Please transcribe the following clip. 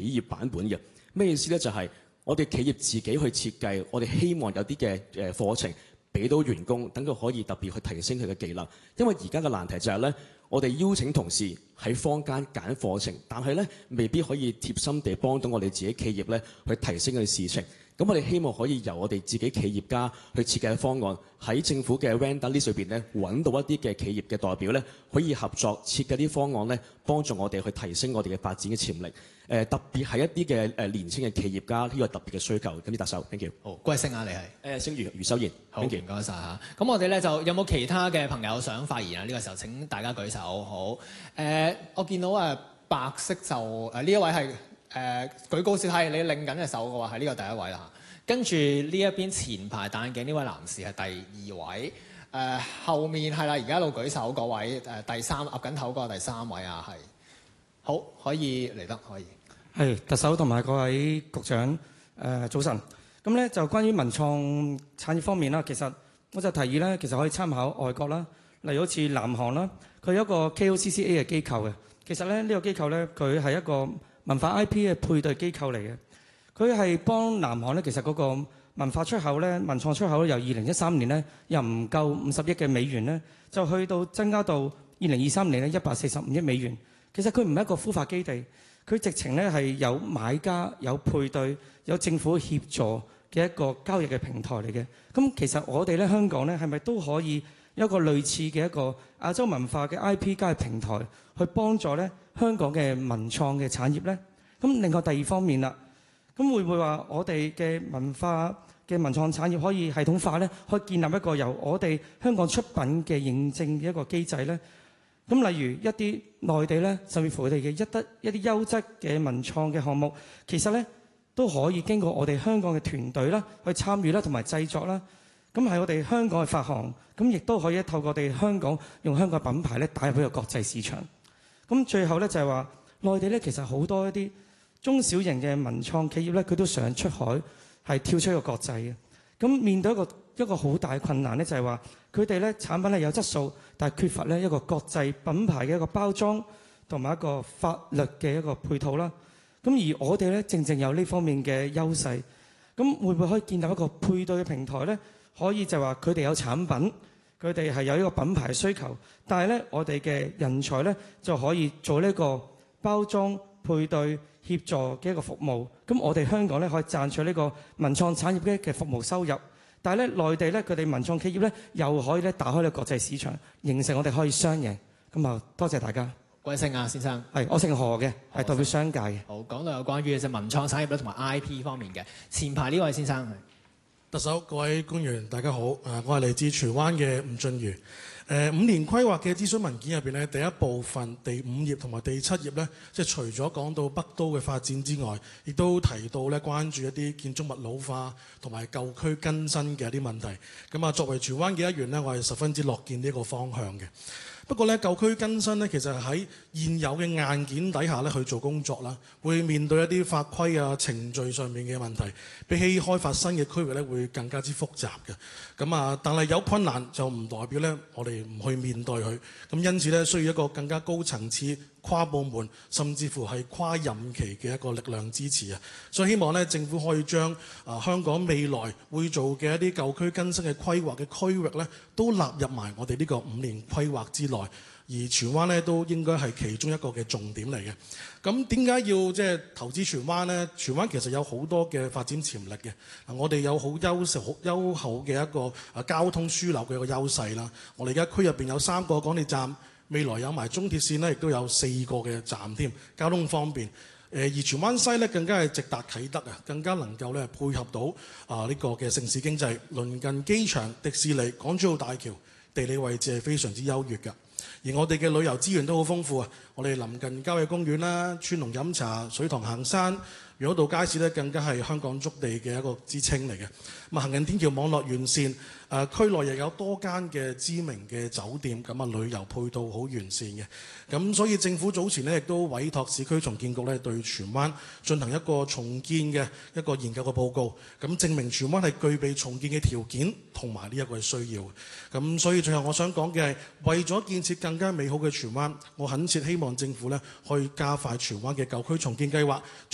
業版本嘅。咩意思咧？就係我哋企業自己去設計，我哋希望有啲嘅課程俾到員工，等佢可以特別去提升佢嘅技能。因為而家嘅難題就係咧，我哋邀請同事喺坊間揀課程，但係咧未必可以貼心地幫到我哋自己企業咧去提升佢嘅事情。咁我哋希望可以由我哋自己企業家去設計嘅方案，喺政府嘅 vendor list 裏邊咧揾到一啲嘅企業嘅代表咧，可以合作設計啲方案咧，幫助我哋去提升我哋嘅發展嘅潛力。特別係一啲嘅年輕嘅企業家，呢個特別嘅需求。咁啲特首 ，thank you。 好，貴姓啊？你係？ 姓余秀賢。 好，唔該晒嚇。咁我哋咧就有冇其他嘅朋友想發言啊？呢個時候請大家舉手。好，我見到白色就呢一位係舉高少，係你擰緊隻手嘅話係呢個第一位啦。跟住呢一邊前排戴眼鏡呢位男士係第二位。後面係啦，而家一路舉手嗰位第三岌緊頭嗰個第三位啊，係。好，可以嚟得可以。 係特首同埋各位局長，早晨。咁咧就關於文創產業方面啦，其實我就提議咧，其實可以參考外國啦，例如好似南韓啦，佢有一個 KOCCA 嘅機構嘅。其實咧呢個機構咧，佢係一個文化 IP 嘅配對機構嚟嘅。佢係幫南韓咧，其實嗰個文化出口咧、文創出口咧，由2013年咧由唔夠50億嘅美元咧，就去到增加到2023年咧145億美元。其實佢唔係一個孵化基地，佢直情咧係有買家、有配對、有政府協助嘅一個交易嘅平台嚟嘅。咁其實我哋咧香港咧係咪都可以有一個類似嘅一個亞洲文化嘅 IP 交易平台，去幫助咧香港嘅文創嘅產業咧？咁另外第二方面啦，咁會唔會話我哋嘅文化嘅文創產業可以系統化咧，可以建立一個由我哋香港出品嘅認證嘅一個機制咧？咁例如一啲內地咧，甚至乎佢哋嘅一啲優質嘅文創嘅項目，其實咧都可以經過我哋香港嘅團隊啦去參與啦，同埋製作啦。咁喺我哋香港嘅發行，咁亦都可以透過我哋香港用香港品牌咧打入呢個國際市場。咁最後咧就係話內地咧其實好多一啲中小型嘅文創企業咧，佢都想出海係跳出一個國際嘅。咁面對一個好大嘅困難咧，就係話佢哋咧產品咧有質素，但係缺乏咧一個國際品牌嘅一個包裝同埋一個法律嘅一個配套啦。咁而我哋咧正正有呢方面嘅優勢，咁會唔會可以建立一個配對嘅平台咧？可以就話佢哋有產品，佢哋係有一個品牌需求，但係咧我哋嘅人才咧就可以做呢個包裝配對協助嘅一個服務。咁我哋香港咧可以賺取呢個文創產業嘅服務收入。但係咧，內地咧，佢哋文創企業咧，又可以咧打開呢個國際市場，形成我哋可以雙贏。咁啊，多謝大家。 貴姓啊，先生？係， 我姓何嘅，係代表商界嘅。 好，講到有關於文創產業咧同埋 IP 方面嘅，前排呢位先生係。 特首，各位官員，大家好。我係嚟自荃灣嘅吳俊瑜。5年規劃嘅諮詢文件入邊咧，第一部分第5頁同埋第7頁咧，即係除咗講到北都嘅發展之外，亦都提到咧關注一啲建築物老化同埋舊區更新嘅一啲問題。咁啊，作為荃灣嘅一員咧，我係十分之樂見呢個方向嘅。不過咧，舊區更新咧，其實喺現有嘅硬件底下咧去做工作啦，會面對一啲法規啊、程序上面嘅問題，比起開發新嘅區域咧，會更加之複雜嘅。咁啊，但係有困難就唔代表咧，我哋唔去面對佢。咁因此咧，需要一個更加高層次、跨部門，甚至乎係跨任期嘅一個力量支持啊。所以希望咧，政府可以將香港未來會做嘅一啲舊區更新嘅規劃嘅區域咧，都納入埋我哋呢個5年規劃之內。而荃灣咧都應該係其中一個嘅重點嚟嘅。咁點解要即係投資荃灣呢？荃灣其實有好多嘅發展潛力嘅。我哋有好優厚嘅一個交通樞紐嘅一個優勢啦。我哋而家區入邊有3個港鐵站，未來有埋中鐵線呢，亦都有4個嘅站添，交通方便。而荃灣西咧更加係直達啟德啊，更加能夠咧配合到呢個嘅城市經濟，鄰近機場、迪士尼、港珠澳大橋，地理位置係非常之優越㗎。而我哋嘅旅遊資源都好豐富啊！我哋臨近郊野公園啦、川龍飲茶、水塘行山、楊屋道街市咧，更加係香港築地嘅一個之稱嚟嘅。咁行人天橋網絡完善，區內亦有多間嘅知名嘅酒店，咁啊旅遊配套好完善嘅。咁所以政府早前咧亦都委託市區重建局咧對荃灣進行一個重建嘅一個研究嘅報告，咁證明荃灣係具備重建嘅條件同埋呢一個需要。咁所以最後我想講嘅係，為咗建設更加美好嘅荃灣，我懇切希望政府咧可以加快荃灣嘅舊區重建計劃。